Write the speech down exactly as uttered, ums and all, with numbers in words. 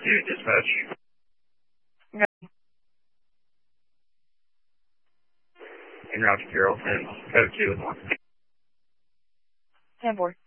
two, dispatch. No. En route to Carrollton, code two with one. ten four.